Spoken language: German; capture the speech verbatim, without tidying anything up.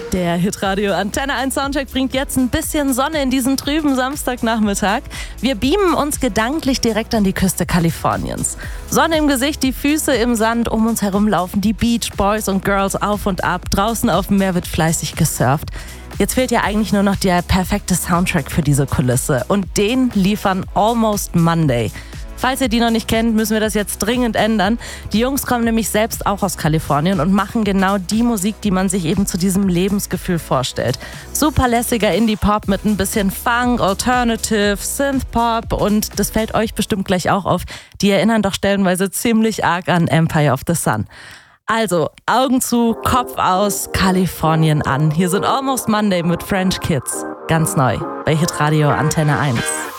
Der Hitradio Antenne eins Soundcheck bringt jetzt ein bisschen Sonne in diesen trüben Samstagnachmittag. Wir beamen uns gedanklich direkt an die Küste Kaliforniens. Sonne im Gesicht, die Füße im Sand, um uns herum laufen die Beach Boys und Girls auf und ab. Draußen auf dem Meer wird fleißig gesurft. Jetzt fehlt ja eigentlich nur noch der perfekte Soundtrack für diese Kulisse. Und den liefern Almost Monday. Falls ihr die noch nicht kennt, müssen wir das jetzt dringend ändern. Die Jungs kommen nämlich selbst auch aus Kalifornien und machen genau die Musik, die man sich eben zu diesem Lebensgefühl vorstellt. Super lässiger Indie-Pop mit ein bisschen Funk, Alternative, Synth-Pop und das fällt euch bestimmt gleich auch auf. Die erinnern doch stellenweise ziemlich arg an Empire of the Sun. Also, Augen zu, Kopf aus, Kalifornien an. Hier sind Almost Monday mit French Kids. Ganz neu bei Hitradio Antenne eins.